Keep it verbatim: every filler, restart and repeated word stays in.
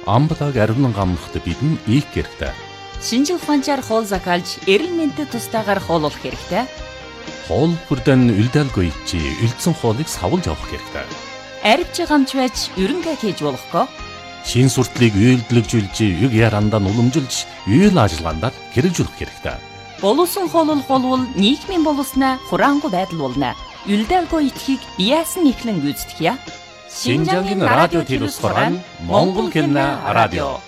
Амбалаг ариун гамнахт бидэн ийх хэрэгтэй. Шинжил ухаанчаар хоол захиалж, эрүүл мэндэд тустаагаар хооллох хэрэгтэй. Хоол бүрдэн үлдээлгүй чи үлдсэн хоолыг савлж авах хэрэгтэй. Арвч гамч байж ерөнхий хийж болохгүй. Шин суртлыг үйлдэлжүүлж, юг ярандаа уламжилж, үйл ажиллагаанд хэрэгжүүлэх хэрэгтэй. Боловсон хооллох болвол нийгмийн боловсноо хураангуй байдал болно. Үлдээлгүй итгэхийг яасан ихлэн гүйцэтгэе. Шинжангийн радио телевиз хорон Монгол хэлний радио.